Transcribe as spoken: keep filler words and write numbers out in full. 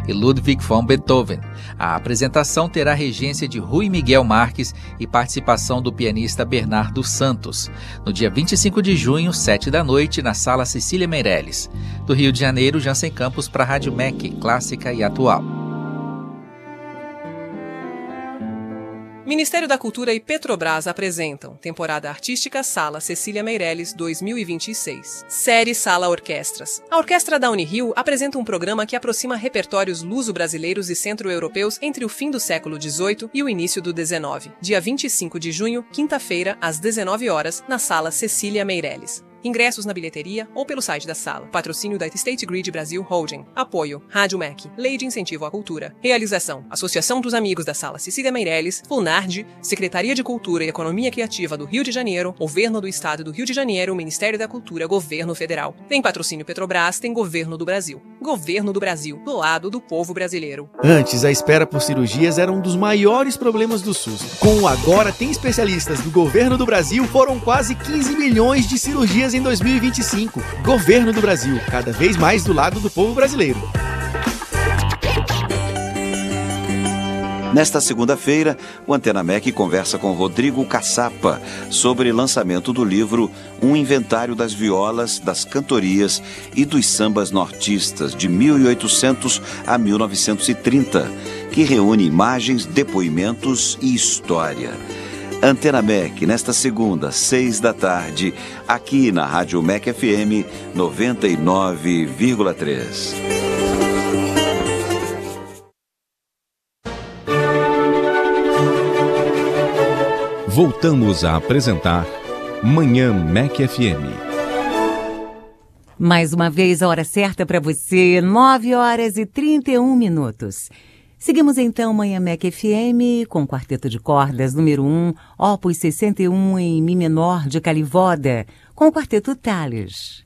e Ludwig von Beethoven. A apresentação terá regência de Rui Miguel Marques e participação do pianista Bernardo Santos. No dia vinte e cinco de junho, sete da noite, na Sala Cecília Meirelles. Do Rio de Janeiro, Jansen Campos para a Rádio M E C, clássica e atual. Ministério da Cultura e Petrobras apresentam Temporada Artística Sala Cecília Meirelles dois mil e vinte e seis. Série Sala Orquestras. A Orquestra da Unirio apresenta um programa que aproxima repertórios luso-brasileiros e centro-europeus entre o fim do século dezoito e o início do dezenove. Dia vinte e cinco de junho, quinta-feira, às dezenove horas, na Sala Cecília Meirelles. Ingressos na bilheteria ou pelo site da sala. Patrocínio da State Grid Brasil Holding. Apoio Rádio M E C. Lei de Incentivo à Cultura. Realização: Associação dos Amigos da Sala Cecília Meirelles, FUNARD, Secretaria de Cultura e Economia Criativa do Rio de Janeiro, Governo do Estado do Rio de Janeiro, Ministério da Cultura, Governo Federal. Tem patrocínio Petrobras, tem Governo do Brasil. Governo do Brasil, do lado do povo brasileiro. Antes, a espera por cirurgias era um dos maiores problemas do SUS. Com o Agora Tem Especialistas do Governo do Brasil, foram quase quinze milhões de cirurgias em dois mil e vinte e cinco. Governo do Brasil, cada vez mais do lado do povo brasileiro. Nesta segunda-feira, o Antena M E C conversa com Rodrigo Caçapa sobre o lançamento do livro Um Inventário das Violas, das Cantorias e dos Sambas Nortistas, de mil e oitocentos a mil novecentos e trinta, que reúne imagens, depoimentos e história. Antena M E C, nesta segunda, seis da tarde, aqui na Rádio M E C F M noventa e nove vírgula três. Voltamos a apresentar Manhã M E C F M. Mais uma vez, a hora certa para você, nove horas e trinta e um minutos. Seguimos então Manhã M E C F M com o Quarteto de Cordas número um, Opus sessenta e um em Mi menor de Calivoda, com o Quarteto Tales.